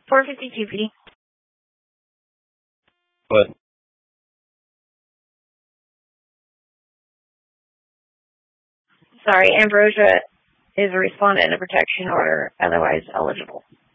452P. What? Sorry, Ambrosia is a respondent in a protection order, otherwise eligible.